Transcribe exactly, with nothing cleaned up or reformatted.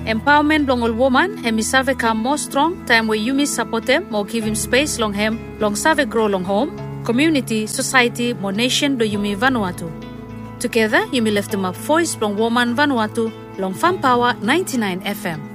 Empowerment long all woman, hemi save come more strong, time where you miss support them, more give him space long hem, long save grow long home, community, society, more nation do you me Vanuatu. Together, you may lift them up voice long woman Vanuatu, long Fun Power ninety-nine F M.